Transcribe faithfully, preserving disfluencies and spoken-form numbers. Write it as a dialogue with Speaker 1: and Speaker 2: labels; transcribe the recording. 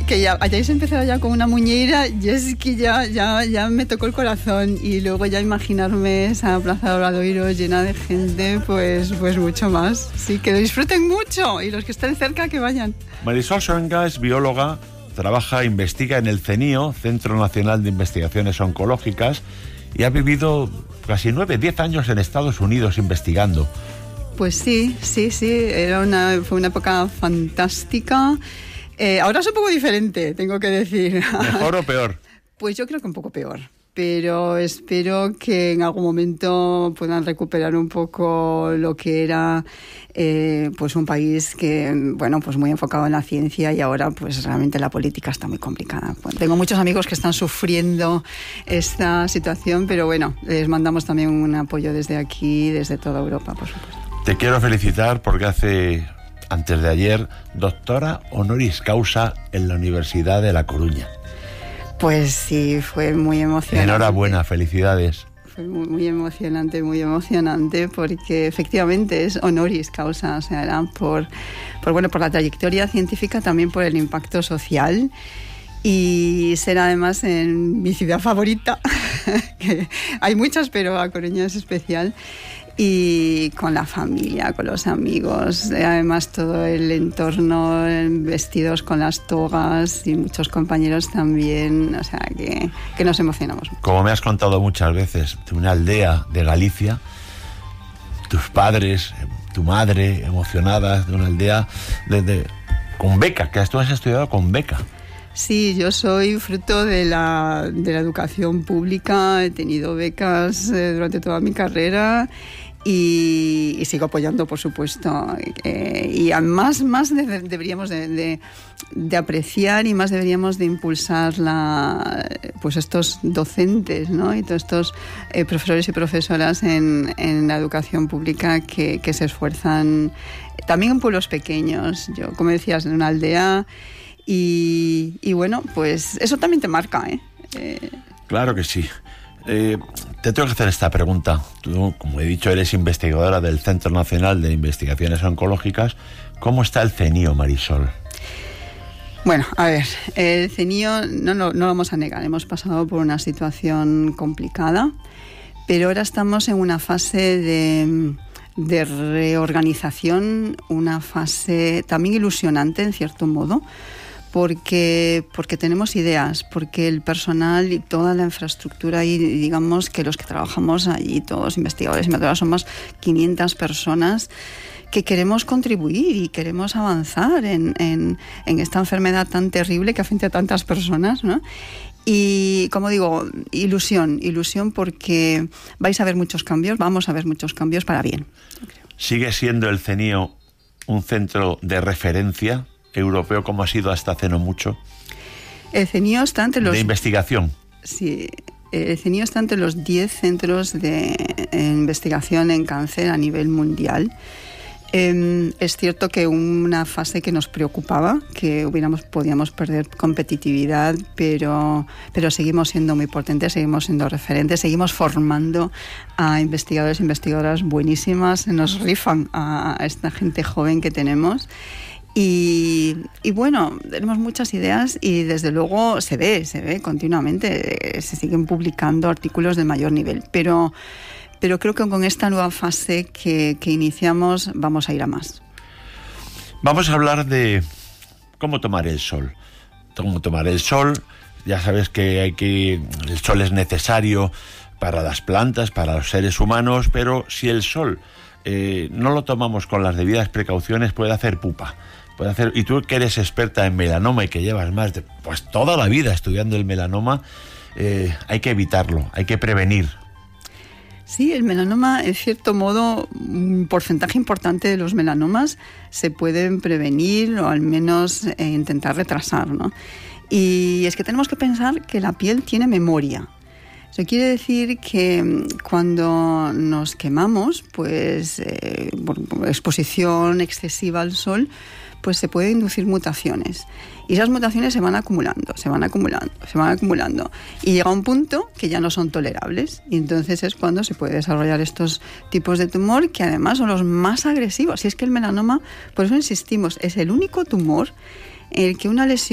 Speaker 1: que ya hayáis empezado ya con una muñeira, y es que ya, ya, ya me tocó el corazón, y luego ya imaginarme esa Plaza de Obradoiro llena de gente, pues, pues mucho más. Sí, que lo disfruten mucho, y los que estén cerca que vayan.
Speaker 2: Marisol Soenga es bióloga, trabaja, investiga en el CENIO, Centro Nacional de Investigaciones Oncológicas, y ha vivido casi nueve, diez años en Estados Unidos investigando.
Speaker 1: Pues sí, sí, sí, era una, fue una época fantástica. Eh, ahora es un poco diferente, tengo que decir.
Speaker 2: ¿Mejor o peor?
Speaker 1: Pues yo creo que un poco peor, pero espero que en algún momento puedan recuperar un poco lo que era eh, pues un país que, bueno, pues muy enfocado en la ciencia, y ahora pues realmente la política está muy complicada. Bueno, tengo muchos amigos que están sufriendo esta situación, pero bueno, les mandamos también un apoyo desde aquí, desde toda Europa, por supuesto.
Speaker 2: Te quiero felicitar porque hace, antes de ayer, doctora honoris causa en la Universidad de La Coruña.
Speaker 1: Pues sí, fue muy emocionante.
Speaker 2: Enhorabuena, felicidades.
Speaker 1: Fue muy, muy emocionante, muy emocionante, porque efectivamente es honoris causa, o sea, era por, por, bueno, por la trayectoria científica, también por el impacto social, y ser además en mi ciudad favorita, que hay muchas, pero A Coruña es especial. Y con la familia, con los amigos, además todo el entorno, vestidos con las togas, y muchos compañeros también, o sea que, que nos emocionamos.
Speaker 2: Como me has contado muchas veces, de una aldea de Galicia, tus padres, tu madre, emocionadas, de una aldea de, de, con beca, que tú has estudiado con beca.
Speaker 1: Sí, yo soy fruto de la, de la educación pública, he tenido becas eh, durante toda mi carrera, y, y sigo apoyando, por supuesto. Eh, y más, más de, deberíamos de, de, de apreciar, y más deberíamos de impulsar la, pues estos docentes, ¿no? Y todos estos eh, profesores y profesoras en, en la educación pública que, que se esfuerzan también en pueblos pequeños. Yo, como decías, en una aldea. Y, y bueno, pues eso también te marca, ¿eh? eh...
Speaker 2: Claro que sí. Eh, te tengo que hacer esta pregunta. Tú, como he dicho, eres investigadora del Centro Nacional de Investigaciones Oncológicas. ¿Cómo está el CENIO, Marisol?
Speaker 1: Bueno, a ver, el CENIO, no, no, no lo vamos a negar, hemos pasado por una situación complicada, pero ahora estamos en una fase de... de reorganización, una fase también ilusionante en cierto modo, porque, porque tenemos ideas, porque el personal y toda la infraestructura, y digamos que los que trabajamos allí, todos investigadores y investigadoras, somos quinientas personas que queremos contribuir y queremos avanzar en, en, en esta enfermedad tan terrible que afecta a tantas personas, ¿no? Y, como digo, ilusión, ilusión porque vais a ver muchos cambios, vamos a ver muchos cambios para bien.
Speaker 2: ¿Sigue siendo el CENIO un centro de referencia europeo como ha sido hasta hace no mucho?
Speaker 1: El CENIO está entre los...
Speaker 2: De investigación.
Speaker 1: Sí, el CENIO está entre los diez centros de investigación en cáncer a nivel mundial. Eh, es cierto que una fase que nos preocupaba, que hubiéramos, podíamos perder competitividad, pero, pero seguimos siendo muy potentes, seguimos siendo referentes, seguimos formando a investigadores e investigadoras buenísimas, nos rifan a, a esta gente joven que tenemos. Y, y bueno, tenemos muchas ideas, y desde luego se ve, se ve continuamente, se siguen publicando artículos de mayor nivel, pero... Pero creo que con esta nueva fase que, que iniciamos vamos a ir a más.
Speaker 2: Vamos a hablar de cómo tomar el sol. Cómo tomar el sol. Ya sabes que, hay que el sol es necesario para las plantas, para los seres humanos, pero si el sol eh, no lo tomamos con las debidas precauciones, puede hacer pupa. Puede hacer, y tú que eres experta en melanoma y que llevas más de pues toda la vida estudiando el melanoma, eh, hay que evitarlo, hay que prevenir.
Speaker 1: Sí, el melanoma, en cierto modo, un porcentaje importante de los melanomas se pueden prevenir o al menos eh, intentar retrasar, ¿no? Y es que tenemos que pensar que la piel tiene memoria. Eso quiere decir que cuando nos quemamos, pues eh, por exposición excesiva al sol, pues se pueden inducir mutaciones. Y esas mutaciones se van acumulando, se van acumulando, se van acumulando. Y llega un punto que ya no son tolerables. Y entonces es cuando se puede desarrollar estos tipos de tumor, que además son los más agresivos. Y es que el melanoma, por eso insistimos, es el único tumor en el que una lesión